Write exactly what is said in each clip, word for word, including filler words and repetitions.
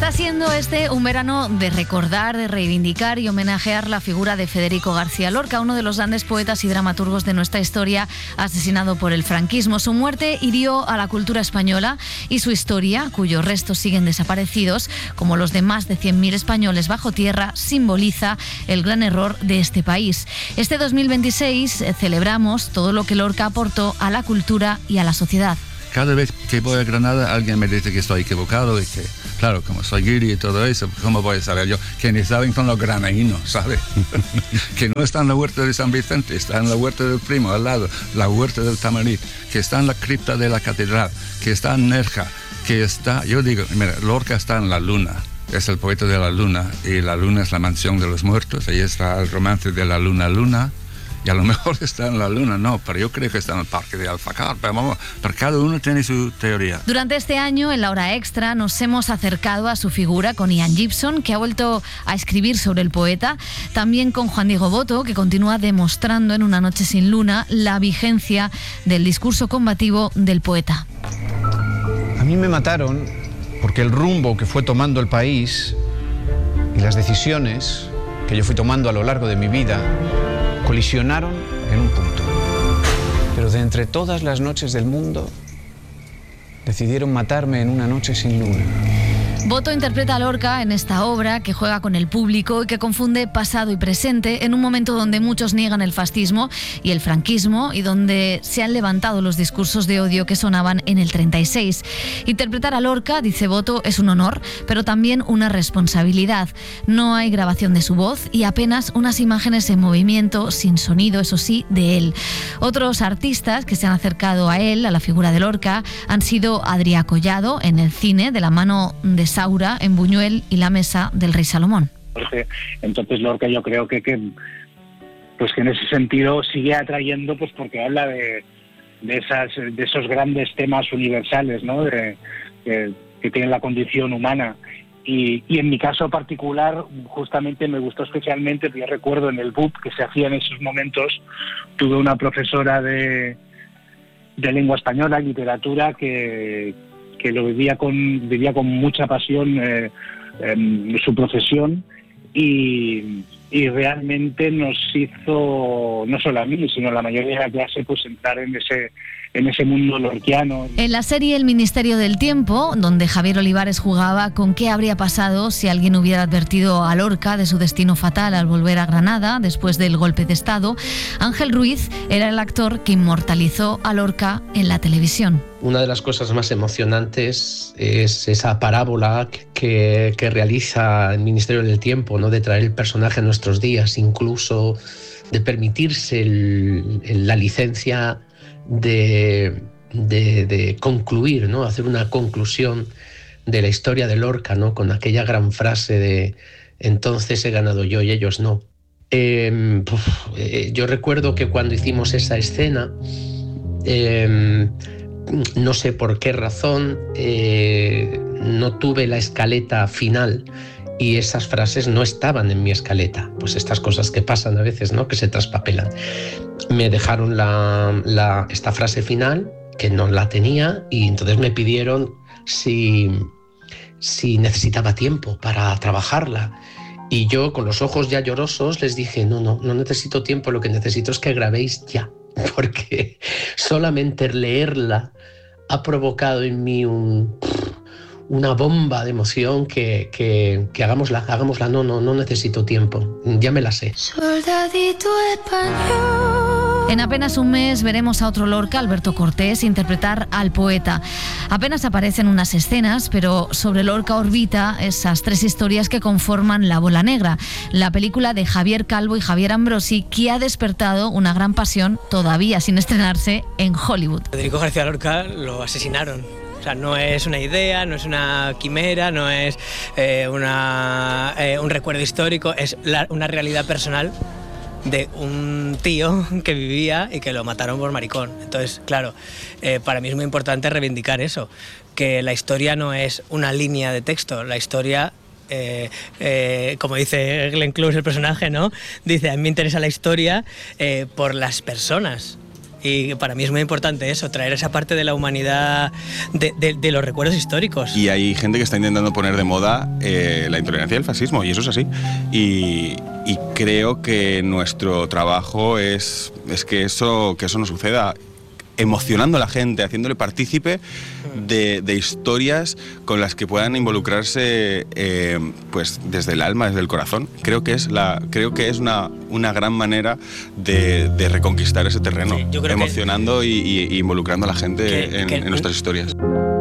Está siendo este un verano de recordar, de reivindicar y homenajear la figura de Federico García Lorca, uno de los grandes poetas y dramaturgos de nuestra historia, asesinado por el franquismo. Su muerte hirió a la cultura española y su historia, cuyos restos siguen desaparecidos, como los de más de cien mil españoles bajo tierra, simboliza el gran error de este país. Este dos mil veintiséis eh, celebramos todo lo que Lorca aportó a la cultura y a la sociedad. Cada vez que voy a Granada alguien me dice que estoy equivocado y que, claro, como soy guiri y todo eso, ¿cómo voy a saber yo? Que ni saben son los granadinos, ¿sabes? Que no está en la huerta de San Vicente, está en la huerta del Primo, al lado, la huerta del Tamarit, que está en la cripta de la catedral, que está en Nerja, que está, yo digo, mira, Lorca está en la luna, es el poeta de la luna, y la luna es la mansión de los muertos, ahí está el romance de la luna luna. Y a lo mejor está en la luna, no, pero yo creo que está en el parque de Alfacar. Pero vamos, pero cada uno tiene su teoría. Durante este año, en la hora extra, nos hemos acercado a su figura con Ian Gibson, que ha vuelto a escribir sobre el poeta. También con Juan Diego Boto, que continúa demostrando en Una noche sin luna la vigencia del discurso combativo del poeta. A mí me mataron porque el rumbo que fue tomando el país y las decisiones que yo fui tomando a lo largo de mi vida colisionaron en un punto. Pero de entre todas las noches del mundo, decidieron matarme en una noche sin luna. Boto interpreta a Lorca en esta obra que juega con el público y que confunde pasado y presente en un momento donde muchos niegan el fascismo y el franquismo y donde se han levantado los discursos de odio que sonaban en el treinta y seis. Interpretar a Lorca, dice Boto, es un honor, pero también una responsabilidad. No hay grabación de su voz y apenas unas imágenes en movimiento, sin sonido, eso sí, de él. Otros artistas que se han acercado a él, a la figura de Lorca, han sido Adrià Collado en el cine, de la mano de Saura en Buñuel y La mesa del rey Salomón. Entonces Lorca yo creo que, que pues que en ese sentido sigue atrayendo, pues porque habla de, de esas de esos grandes temas universales, ¿no? De, de, que tienen la condición humana. Y, y en mi caso particular, justamente me gustó especialmente, porque yo recuerdo en el B U P que se hacía en esos momentos, tuve una profesora de, de lengua española, literatura, que que lo vivía con vivía con mucha pasión eh, eh, su profesión y, y realmente nos hizo, no solo a mí, sino a la mayoría de la clase, pues entrar en ese en ese mundo lorquiano. En la serie El Ministerio del Tiempo, donde Javier Olivares jugaba con qué habría pasado si alguien hubiera advertido a Lorca de su destino fatal al volver a Granada después del golpe de Estado, Ángel Ruiz era el actor que inmortalizó a Lorca en la televisión. Una de las cosas más emocionantes es esa parábola que, que realiza el Ministerio del Tiempo, ¿no? De traer el personaje a nuestros días, incluso de permitirse el, el, la licencia de, de, de concluir, ¿no? Hacer una conclusión de la historia de Lorca, ¿no? Con aquella gran frase de entonces he ganado yo y ellos no. Eh, eh, yo recuerdo que cuando hicimos esa escena, eh, no sé por qué razón, eh, no tuve la escaleta final y esas frases no estaban en mi escaleta. Pues estas cosas que pasan a veces, ¿no? Que se traspapelan. Me dejaron la, la, esta frase final, que no la tenía, y entonces me pidieron si, si necesitaba tiempo para trabajarla. Y yo, con los ojos ya llorosos, les dije, no, no, no necesito tiempo, lo que necesito es que grabéis ya. Porque solamente leerla ha provocado en mí un, una bomba de emoción que, que, que hagámosla, hagámosla, no, no, no necesito tiempo, ya me la sé. Soldadito español. En apenas un mes veremos a otro Lorca, Alberto Cortés, interpretar al poeta. Apenas aparecen unas escenas, pero sobre Lorca orbita esas tres historias que conforman La bola negra, la película de Javier Calvo y Javier Ambrosi, que ha despertado una gran pasión, todavía sin estrenarse, en Hollywood. Federico García Lorca lo asesinaron. O sea, no es una idea, no es una quimera, no es eh, una, eh, un recuerdo histórico, es la, una realidad personal de un tío que vivía y que lo mataron por maricón. Entonces, claro, eh, para mí es muy importante reivindicar eso, que la historia no es una línea de texto, la historia, eh, eh, como dice Glenn Close, el personaje, ¿no? Dice, a mí me interesa la historia eh, por las personas. Y para mí es muy importante eso, traer esa parte de la humanidad, de, de, de los recuerdos históricos. Y hay gente que está intentando poner de moda eh, la intolerancia y el fascismo, y eso es así. Y, y creo que nuestro trabajo es, es que, eso, que eso no suceda, emocionando a la gente, haciéndole partícipe de, de historias con las que puedan involucrarse eh, pues desde el alma, desde el corazón. Creo que es, la, creo que es una, una gran manera de, de reconquistar ese terreno, sí, emocionando que, y, y involucrando a la gente que, en, que, en nuestras historias.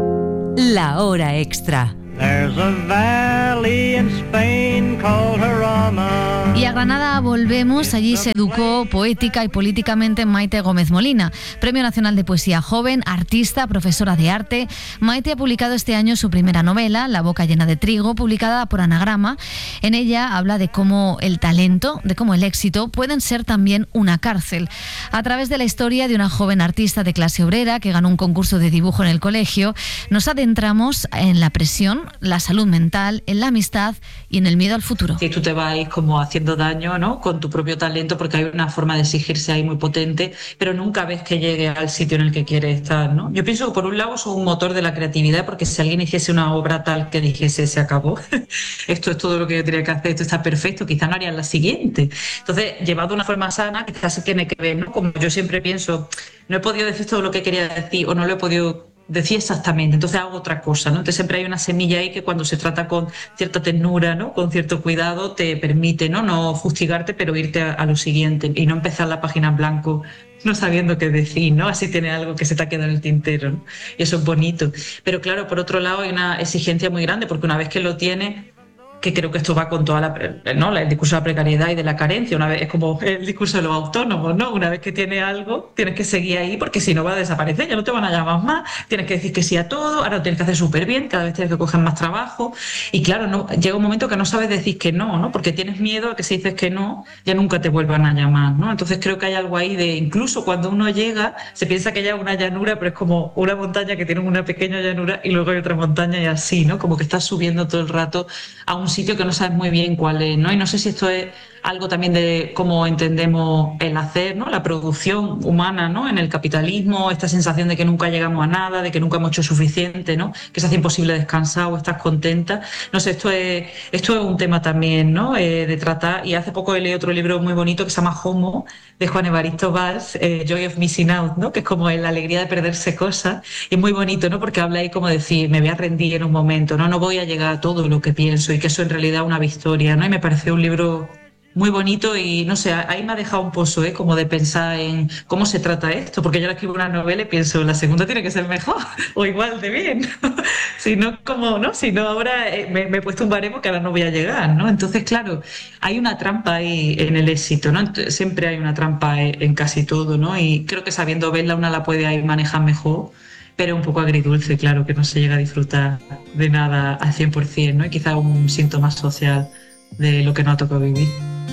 La hora extra. There's a valley in Spain called Jarama. Y a Granada volvemos. Allí se educó poética y políticamente Maite Gómez Molina, Premio Nacional de Poesía Joven, artista, profesora de arte. Maite ha publicado este año su primera novela, La boca llena de trigo, publicada por Anagrama. En ella habla de cómo el talento, de cómo el éxito pueden ser también una cárcel. A través de la historia de una joven artista de clase obrera que ganó un concurso de dibujo en el colegio, nos adentramos en la presión, la salud mental, en la amistad y en el miedo al futuro. Que tú te vas como haciendo daño, ¿no?, con tu propio talento, porque hay una forma de exigirse ahí muy potente, pero nunca ves que llegue al sitio en el que quieres estar, ¿no? Yo pienso que por un lado es un motor de la creatividad, porque si alguien hiciese una obra tal que dijese se acabó, esto es todo lo que yo tenía que hacer, esto está perfecto, quizá no harían la siguiente. Entonces, llevado de una forma sana, quizás se tiene que ver, ¿no? Como yo siempre pienso, no he podido decir todo lo que quería decir o no lo he podido decía exactamente, entonces hago otra cosa, ¿no? Entonces siempre hay una semilla ahí que cuando se trata con cierta ternura, ¿no?, con cierto cuidado, te permite, ¿no?, no fustigarte, pero irte a, a lo siguiente y no empezar la página en blanco no sabiendo qué decir, ¿no? Así tiene algo que se te ha quedado en el tintero, ¿no? Y eso es bonito. Pero claro, por otro lado hay una exigencia muy grande, porque una vez que lo tienes, que creo que esto va con toda la, ¿no?, el discurso de la precariedad y de la carencia, una vez es como el discurso de los autónomos, ¿no? Una vez que tienes algo, tienes que seguir ahí, porque si no va a desaparecer, ya no te van a llamar más, tienes que decir que sí a todo, ahora lo tienes que hacer súper bien, cada vez tienes que coger más trabajo, y claro, no, llega un momento que no sabes decir que no, ¿no? Porque tienes miedo a que si dices que no, ya nunca te vuelvan a llamar, ¿no? Entonces creo que hay algo ahí de, incluso cuando uno llega, se piensa que ya es una llanura, pero es como una montaña que tiene una pequeña llanura y luego hay otra montaña y así, ¿no? Como que estás subiendo todo el rato a un sitio que no sabes muy bien cuál es, ¿no? Y no sé si esto es algo también de cómo entendemos el hacer, ¿no?, la producción humana, ¿no?, en el capitalismo, esta sensación de que nunca llegamos a nada, de que nunca hemos hecho suficiente, ¿no?, que se hace imposible descansar o estar contenta. No sé, esto es, esto es un tema también, ¿no?, eh, de tratar. Y hace poco he leído otro libro muy bonito que se llama Homo, de Juan Evaristo Valls, eh, Joy of Missing Out, ¿no?, que es como la alegría de perderse cosas. Y es muy bonito, ¿no?, porque habla ahí como decir, me voy a rendir en un momento, ¿no?, no voy a llegar a todo lo que pienso, y que eso en realidad es una victoria, ¿no? Y me pareció un libro muy bonito y no sé, ahí me ha dejado un pozo, ¿eh?, como de pensar en cómo se trata esto, porque yo ahora escribo una novela y pienso, la segunda tiene que ser mejor o igual de bien, si no, como, ¿no? Si no, ahora me, me he puesto un baremo que ahora no voy a llegar, ¿no? Entonces, claro, hay una trampa ahí en el éxito, ¿no? Siempre hay una trampa en casi todo, ¿no? Y creo que sabiendo verla una la puede ahí manejar mejor, pero un poco agridulce, claro, que no se llega a disfrutar de nada al cien por ciento, ¿no? Y quizá un síntoma social de lo que nos ha tocado vivir.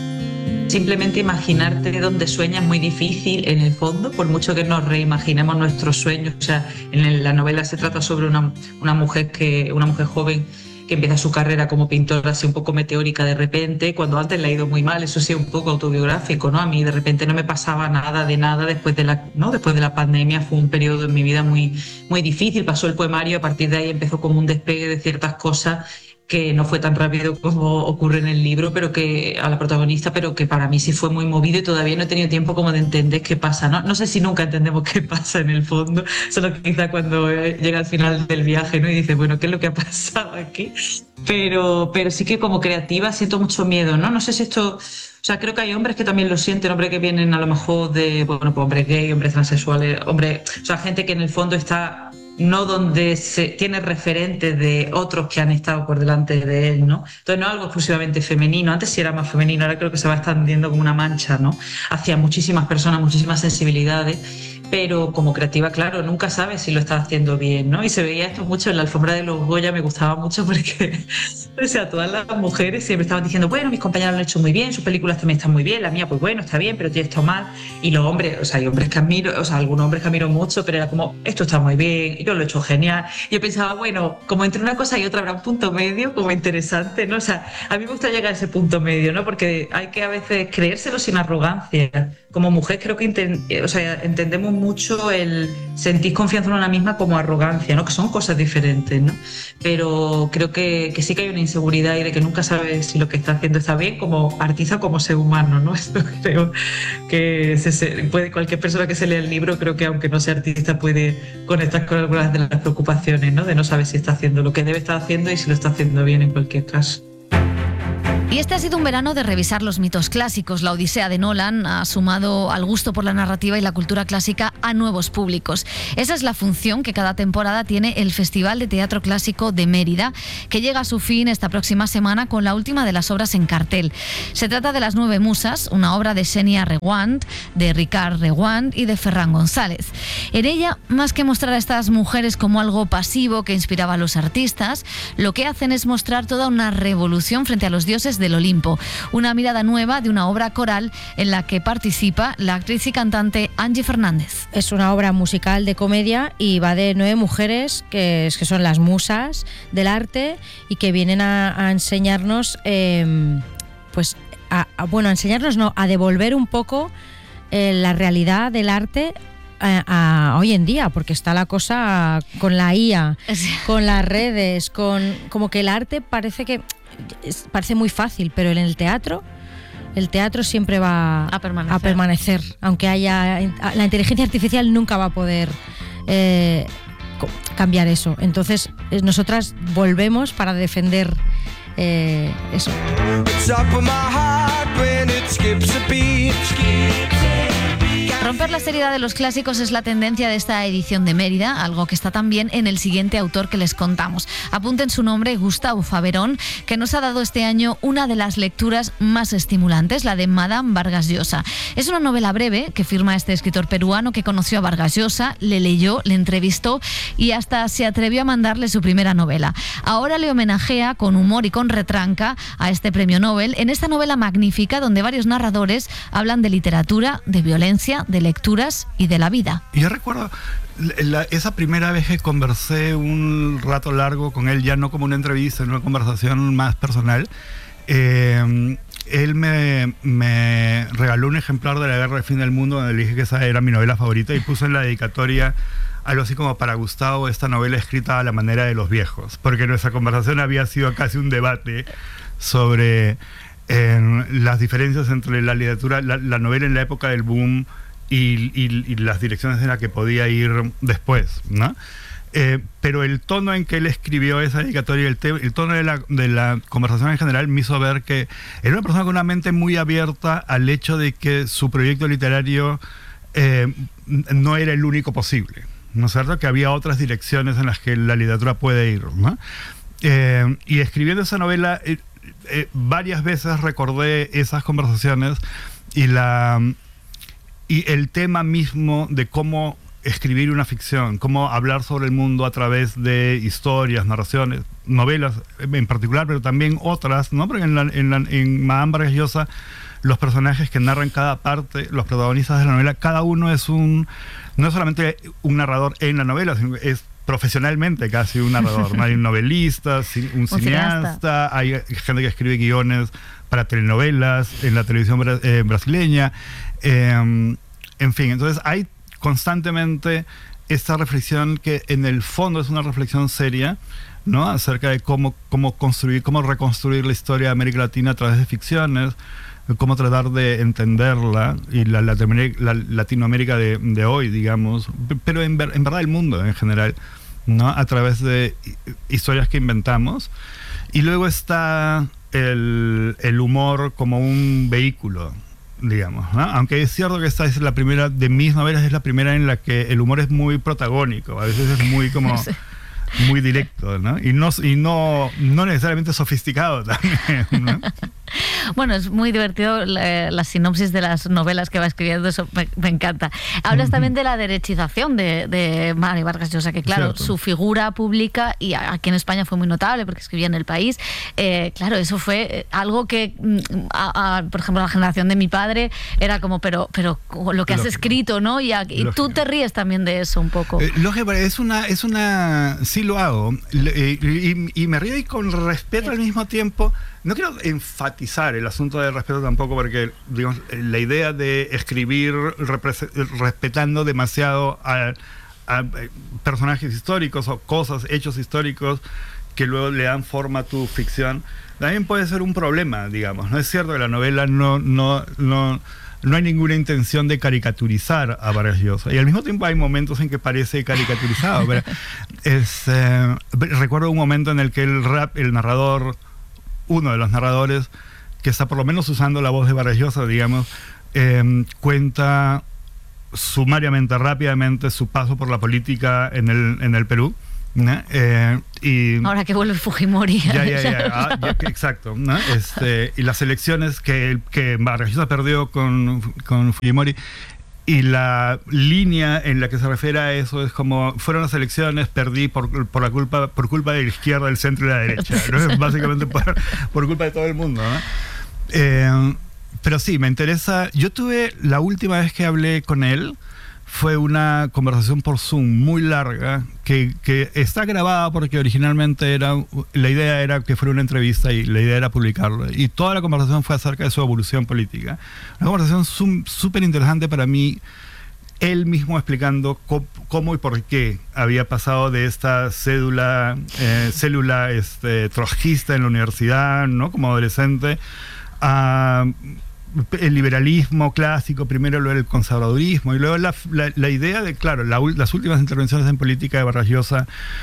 Simplemente imaginarte donde sueñas es muy difícil en el fondo, por mucho que nos reimaginemos nuestros sueños. O sea, en la novela se trata sobre una, una, mujer, que, una mujer joven que empieza su carrera como pintora así un poco meteórica de repente, cuando antes le ha ido muy mal, eso sí, un poco autobiográfico, ¿no? A mí de repente no me pasaba nada de nada después de la, ¿no? Después de la pandemia, fue un periodo en mi vida muy, muy difícil, pasó el poemario, a partir de ahí empezó como un despegue de ciertas cosas que no fue tan rápido como ocurre en el libro, pero que a la protagonista, pero que para mí sí fue muy movido y todavía no he tenido tiempo como de entender qué pasa, ¿no? No sé si nunca entendemos qué pasa en el fondo, solo quizá cuando llega al final del viaje, ¿no?, y dice, bueno, ¿qué es lo que ha pasado aquí? Pero, pero sí que como creativa siento mucho miedo, ¿no? No sé si esto... O sea, creo que hay hombres que también lo sienten, hombres que vienen a lo mejor de, bueno, pues hombres gay, hombres transexuales, hombres... O sea, gente que en el fondo está... no donde se tiene referentes de otros que han estado por delante de él, ¿no? Entonces no es algo exclusivamente femenino, antes sí era más femenino, ahora creo que se va extendiendo como una mancha, ¿no?, hacia muchísimas personas, muchísimas sensibilidades, pero como creativa, claro, nunca sabes si lo estás haciendo bien, ¿no? Y se veía esto mucho en la alfombra de los Goya, me gustaba mucho porque, o sea, todas las mujeres siempre estaban diciendo, bueno, mis compañeros lo han hecho muy bien, sus películas también están muy bien, la mía, pues bueno, está bien, pero tiene esto mal, y los hombres, o sea, hay hombres que admiro, o sea, algunos hombres que admiro mucho, pero era como, esto está muy bien, yo lo he hecho genial. Yo pensaba, bueno, como entre una cosa y otra habrá un punto medio como interesante, ¿no? O sea, a mí me gusta llegar a ese punto medio, ¿no? Porque hay que a veces creérselo sin arrogancia. como mujer creo que enten, o sea, entendemos mucho el sentir confianza en una misma como arrogancia, ¿no? Que son cosas diferentes, ¿no? Pero creo que, que sí que hay una inseguridad y de que nunca sabes si lo que está haciendo está bien como artista, como ser humano, ¿no? Esto creo que se, se, puede, cualquier persona que se lea el libro, creo que aunque no sea artista puede conectar con algunas de las preocupaciones, ¿no? De no saber si está haciendo lo que debe estar haciendo y si lo está haciendo bien en cualquier caso. Y este ha sido un verano de revisar los mitos clásicos. La Odisea de Nolan ha sumado al gusto por la narrativa y la cultura clásica a nuevos públicos. Esa es la función que cada temporada tiene el Festival de Teatro Clásico de Mérida, que llega a su fin esta próxima semana con la última de las obras en cartel. Se trata de Las Nueve Musas, una obra de Xenia Reguant, de Ricard Reguant y de Ferran González. En ella, más que mostrar a estas mujeres como algo pasivo que inspiraba a los artistas, lo que hacen es mostrar toda una revolución frente a los dioses del Olimpo, una mirada nueva de una obra coral en la que participa la actriz y cantante Angie Fernández. Es una obra musical de comedia y va de nueve mujeres que, que son las musas del arte y que vienen a, a enseñarnos, eh, pues, a, a, bueno, a enseñarnos, no, a devolver un poco eh, la realidad del arte A, a hoy en día, porque está la cosa con la I A, con las redes, con como que el arte parece que es, parece muy fácil, pero en el teatro el teatro siempre va a permanecer, a permanecer aunque haya la inteligencia artificial nunca va a poder eh, cambiar eso. Entonces nosotras volvemos para defender eh, eso. Romper la seriedad de los clásicos es la tendencia de esta edición de Mérida, algo que está también en el siguiente autor que les contamos. Apunten su nombre, Gustavo Faverón, que nos ha dado este año una de las lecturas más estimulantes, la de Madame Vargas Llosa. Es una novela breve que firma este escritor peruano que conoció a Vargas Llosa, le leyó, le entrevistó y hasta se atrevió a mandarle su primera novela. Ahora le homenajea con humor y con retranca a este premio Nobel en esta novela magnífica donde varios narradores hablan de literatura, de violencia, de lecturas y de la vida. Yo recuerdo la, esa primera vez que conversé un rato largo con él, ya no como una entrevista, sino una conversación más personal. Eh, él me, me regaló un ejemplar de La Guerra del Fin del Mundo, donde le dije que esa era mi novela favorita y puso en la dedicatoria algo así como: para Gustavo, esta novela escrita a la manera de los viejos, porque nuestra conversación había sido casi un debate sobre eh, las diferencias entre la literatura, la, la novela en la época del boom Y, y, y las direcciones en las que podía ir después, ¿no? Eh, pero el tono en que él escribió esa dedicatoria, el, te, el tono de la, de la conversación en general me hizo ver que era una persona con una mente muy abierta al hecho de que su proyecto literario eh, no era el único posible, ¿no es cierto? Que había otras direcciones en las que la literatura puede ir, ¿no? Eh, y escribiendo esa novela, eh, eh, varias veces recordé esas conversaciones y la... y el tema mismo de cómo escribir una ficción, cómo hablar sobre el mundo a través de historias, narraciones, novelas en particular, pero también otras, ¿no? Porque en, la, en, la, en Madame Vargas Llosa, los personajes que narran cada parte, los protagonistas de la novela, cada uno es un, no es solamente un narrador en la novela, sino que es profesionalmente casi un narrador, ¿no? Hay un novelista, un, un cineasta, hay gente que escribe guiones para telenovelas, en la televisión bra eh, brasileña, eh, en fin, entonces hay constantemente esta reflexión que en el fondo es una reflexión seria, ¿no? Acerca de cómo, cómo construir, cómo reconstruir la historia de América Latina a través de ficciones, cómo tratar de entenderla y la, la, la Latinoamérica de, de hoy, digamos, pero en, ver, en verdad el mundo en general, ¿no? A través de historias que inventamos. Y luego está el, el humor como un vehículo, digamos, ¿no? Aunque es cierto que esta es la primera de mis novelas, es la primera en la que el humor es muy protagónico, a veces es muy como... Sí. Muy directo, ¿no? Y no, y no, no necesariamente sofisticado también, ¿no? Bueno, es muy divertido la, la sinopsis de las novelas que va escribiendo, eso me, me encanta. Hablas también de la derechización de, de Mari Vargas Llosa, que claro, Cierto. Su figura pública, y aquí en España fue muy notable porque escribía en El País, eh, claro, eso fue algo que, a, a, por ejemplo, la generación de mi padre era como, pero, pero lo que has Lógico. escrito, ¿no? Y, a, y tú te ríes también de eso un poco. Eh, Lógico, es una, es una... Sí lo hago, y, y, y me río y con respeto al mismo tiempo. No quiero enfatizar el asunto del respeto tampoco, porque digamos, la idea de escribir respetando demasiado a, a personajes históricos o cosas, hechos históricos que luego le dan forma a tu ficción, también puede ser un problema, digamos. No es cierto que la novela no, no, no, no hay ninguna intención de caricaturizar a Vargas Llosa. Y al mismo tiempo hay momentos en que parece caricaturizado. Pero es, eh, recuerdo un momento en el que el rap, el narrador, uno de los narradores, que está por lo menos usando la voz de Vargas Llosa, digamos, eh, cuenta sumariamente, rápidamente, su paso por la política en el, en el Perú. ¿No? Eh, y ahora que vuelve Fujimori. Ya, ya, ya, ah, ya, exacto. ¿No? Este, y las elecciones que, que Vargas Llosa perdió con, con Fujimori, y la línea en la que se refiere a eso es como: fueron las elecciones, perdí por, por la culpa por culpa de la izquierda, del centro y la derecha, ¿no? Básicamente por, por culpa de todo el mundo, ¿no? Eh, pero sí, me interesa. Yo tuve, la última vez que hablé con él fue una conversación por Zoom muy larga, que, que está grabada porque originalmente era, la idea era que fuera una entrevista y la idea era publicarlo. Y toda la conversación fue acerca de su evolución política. Una conversación súper interesante para mí, él mismo explicando cómo, cómo y por qué había pasado de esta cédula, eh, célula este, trotskista en la universidad, ¿no? Como adolescente, a el liberalismo clásico, primero lo del conservadurismo, y luego la, la, la idea de, claro, la, las últimas intervenciones en política de Vargas Llosa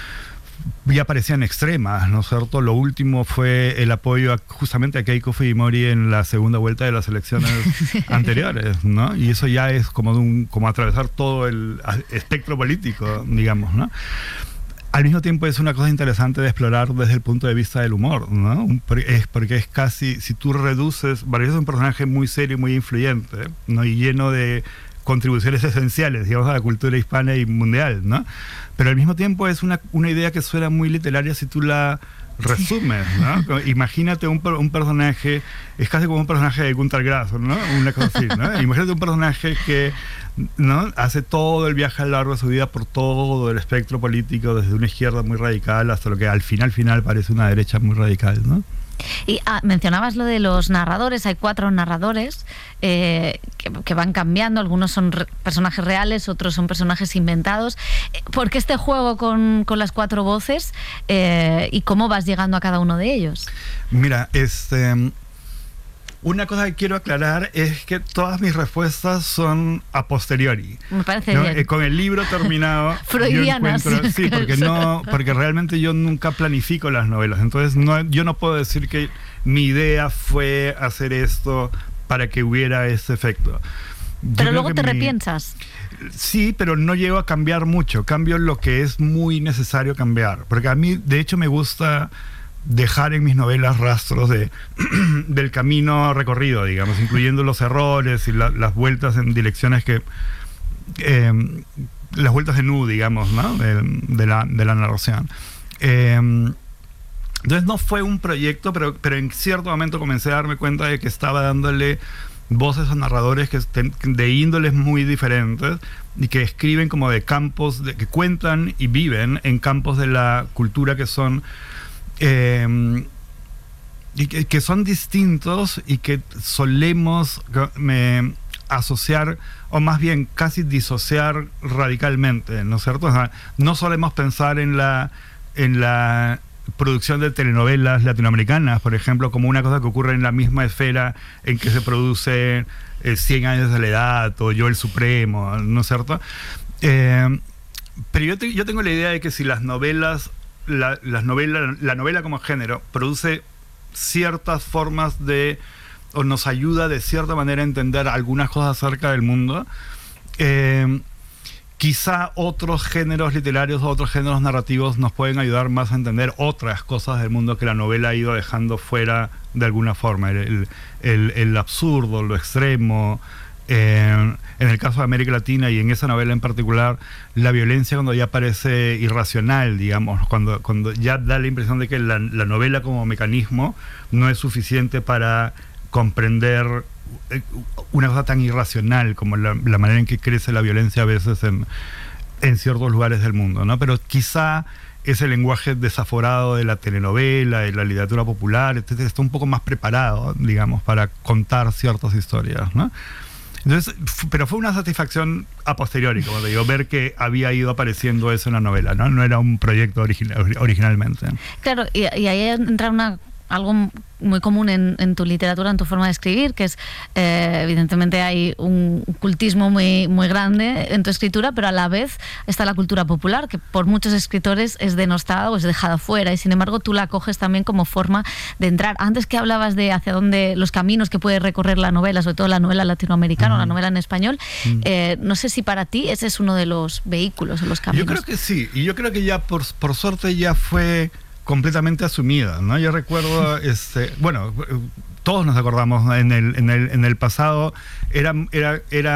ya parecían extremas, ¿no es cierto? Lo último fue el apoyo a, justamente a Keiko Fujimori en la segunda vuelta de las elecciones anteriores, ¿no? Y eso ya es como, de un, como atravesar todo el espectro político, digamos, ¿no? Al mismo tiempo es una cosa interesante de explorar desde el punto de vista del humor, ¿no? Es porque es casi, si tú reduces, Vargas Llosa es un personaje muy serio y muy influyente, ¿no? Y lleno de contribuciones esenciales, digamos, a la cultura hispana y mundial, ¿no? Pero al mismo tiempo es una, una idea que suena muy literaria si tú la resumes, ¿no? Imagínate un, un personaje, es casi como un personaje de Günter Grass, ¿no? Una cosa así, ¿no? Imagínate un personaje que, ¿no?, hace todo el viaje a lo largo de su vida por todo el espectro político, desde una izquierda muy radical hasta lo que al final final parece una derecha muy radical, ¿no? Y ah, mencionabas lo de los narradores, hay cuatro narradores eh, que, que van cambiando, algunos son re personajes reales, otros son personajes inventados. ¿Por qué este juego con, con las cuatro voces eh, y cómo vas llegando a cada uno de ellos? Mira, este... una cosa que quiero aclarar es que todas mis respuestas son a posteriori. Me parece ¿no? bien. Eh, con el libro terminado. Freudianas. Yo encuentro, sí, porque, no, porque realmente yo nunca planifico las novelas. Entonces no, yo no puedo decir que mi idea fue hacer esto para que hubiera ese efecto. Yo pero luego te mi, repiensas. Sí, pero no llego a cambiar mucho. Cambio lo que es muy necesario cambiar. Porque a mí, de hecho, me gusta dejar en mis novelas rastros de, del camino recorrido, digamos, incluyendo los errores y la, las vueltas en direcciones que... Eh, las vueltas de nu, digamos, ¿no? De, de, la, de la narración. Eh, entonces no fue un proyecto, pero, pero en cierto momento comencé a darme cuenta de que estaba dándole voces a narradores que de índoles muy diferentes y que escriben como de campos, de, que cuentan y viven en campos de la cultura que son... Eh, y que, que son distintos y que solemos me, asociar, o más bien casi disociar radicalmente, ¿no es cierto? O sea, no solemos pensar en la, en la producción de telenovelas latinoamericanas, por ejemplo, como una cosa que ocurre en la misma esfera en que se produce eh, cien años de soledad o Yo el Supremo, ¿no es cierto? Eh, pero yo, te, yo tengo la idea de que si las novelas La, las novelas, la novela como género produce ciertas formas de, o nos ayuda de cierta manera a entender algunas cosas acerca del mundo, eh, quizá otros géneros literarios o otros géneros narrativos nos pueden ayudar más a entender otras cosas del mundo que la novela ha ido dejando fuera de alguna forma, el, el, el absurdo, lo extremo. Eh, en el caso de América Latina y en esa novela en particular, la violencia cuando ya parece irracional, digamos, cuando, cuando ya da la impresión de que la, la novela como mecanismo no es suficiente para comprender una cosa tan irracional como la, la manera en que crece la violencia a veces en, en ciertos lugares del mundo, ¿no? Pero quizá ese lenguaje desaforado de la telenovela, de la literatura popular, etcétera, está un poco más preparado, digamos, para contar ciertas historias, ¿no? Entonces, pero fue una satisfacción a posteriori, como te digo, ver que había ido apareciendo eso en la novela, ¿no? No era un proyecto original, originalmente. Claro, y, y ahí entra una, algo muy común en, en tu literatura, en tu forma de escribir, que es, eh, evidentemente hay un cultismo muy, muy grande en tu escritura, pero a la vez está la cultura popular, que por muchos escritores es denostada o es dejada fuera, y sin embargo tú la coges también como forma de entrar. Antes que hablabas de hacia dónde, los caminos que puede recorrer la novela, sobre todo la novela latinoamericana, mm. la novela en español, mm. eh, no sé si para ti ese es uno de los vehículos o los caminos. Yo creo que sí, y yo creo que ya por, por suerte ya fue completamente asumida, ¿no? Yo recuerdo, este, bueno, todos nos acordamos en el, en el, en el pasado, era, era, era